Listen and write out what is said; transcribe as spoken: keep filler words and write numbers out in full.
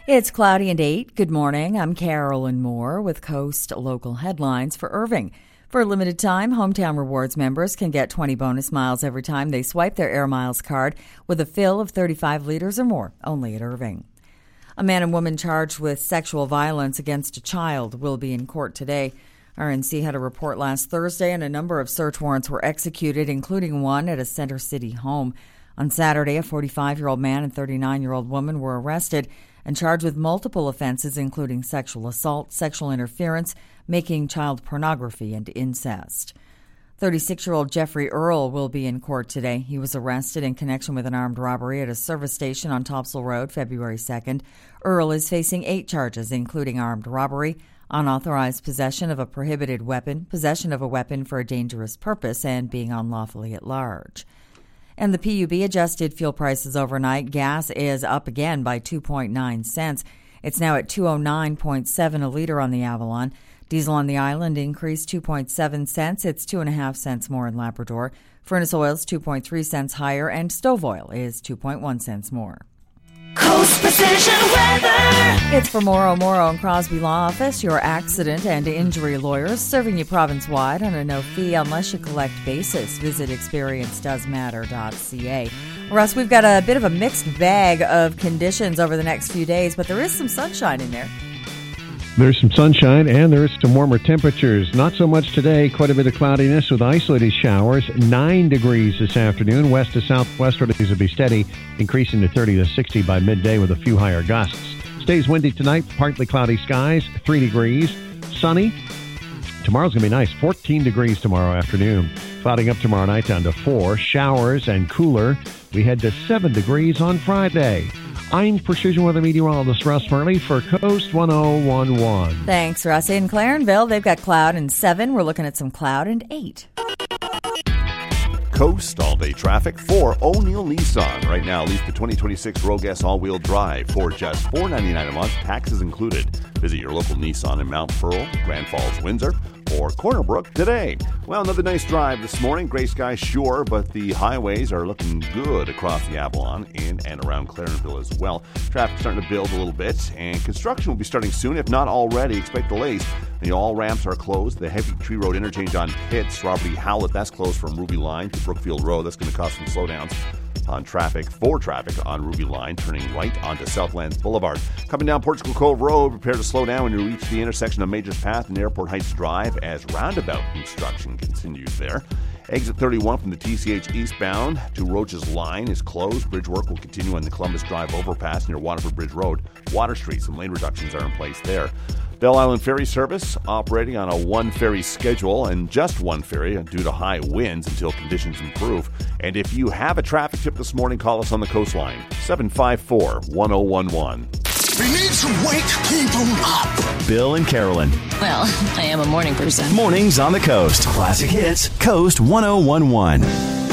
It's cloudy and eight. Good morning. I'm Carolyn Moore with Coast Local Headlines for Irving. For a limited time, Hometown Rewards members can get twenty bonus miles every time they swipe their Air Miles card with a fill of thirty-five liters or more, only at Irving. A man and woman charged with sexual violence against a child will be in court today. R N C had a report last Thursday, and a number of search warrants were executed, including one at a Center City home. On Saturday, a forty-five-year-old man and thirty-nine-year-old woman were arrested and charged with multiple offenses, including sexual assault, sexual interference, making child pornography, and incest. thirty-six-year-old Jeffrey Earl will be in court today. He was arrested in connection with an armed robbery at a service station on Topsail Road February second. Earl is facing eight charges, including armed robbery, unauthorized possession of a prohibited weapon, possession of a weapon for a dangerous purpose, and being unlawfully at large. And the P U B adjusted fuel prices overnight. Gas is up again by two point nine cents. It's now at two oh nine point seven a liter on the Avalon. Diesel on the island increased two point seven cents. It's two point five cents more in Labrador. Furnace oil is two point three cents higher, and stove oil is two point one cents more. Coast Precision Weather. It's for Morrow, Morrow and Crosby Law Office, your accident and injury lawyers, serving you province-wide on a no-fee unless you collect basis. Visit experience does matter dot c a. Russ, we've got a bit of a mixed bag of conditions over the next few days, but there is some sunshine in there. There's some sunshine and there's some warmer temperatures. Not so much today. Quite a bit of cloudiness with isolated showers. Nine degrees this afternoon. West to southwesterlies will be steady, increasing to thirty to sixty by midday with a few higher gusts. Stays windy tonight. Partly cloudy skies. Three degrees. Sunny. Tomorrow's going to be nice. fourteen degrees tomorrow afternoon. Clouding up tomorrow night down to four. Showers and cooler. We head to seven degrees on Friday. I'm Precision Weather Meteorologist Russ Murley for Coast one oh one one. Thanks, Russ. In Clarenville, they've got cloud and seven. We're looking at some cloud and eight. Coast all-day traffic for O'Neill Nissan. Right now, lease the twenty twenty-six Rogue S all-wheel drive for just four dollars and ninety-nine cents a month, taxes included. Visit your local Nissan in Mount Pearl, Grand Falls, Windsor, or Corner Brook today. Well, another nice drive this morning. Gray skies, sure, but the highways are looking good across the Avalon, in and around Clarenville as well. Traffic starting to build a little bit, and construction will be starting soon, if not already. Expect delays. You know, all ramps are closed. The Heavy Tree Road interchange on Pitts, Robert E. Howlett, that's closed from Ruby Line to Brookfield Road. That's going to cause some slowdowns on traffic, for traffic on Ruby Line, turning right onto Southlands Boulevard. Coming down Portugal Cove Road, prepare to slow down when you reach the intersection of Majors Path and Airport Heights Drive as roundabout construction continues there. Exit thirty-one from the T C H eastbound to Roach's Line is closed. Bridge work will continue on the Columbus Drive overpass near Waterford Bridge Road. Water Street, some lane reductions are in place there. Bell Island Ferry Service operating on a one ferry schedule and just one ferry due to high winds until conditions improve. And if you have a traffic tip this morning, call us on the coastline, seven five four, one oh one one. We need to wake people up. Bill and Carolyn. Well, I am a morning person. Mornings on the Coast. Classic Hits, Coast one oh one one.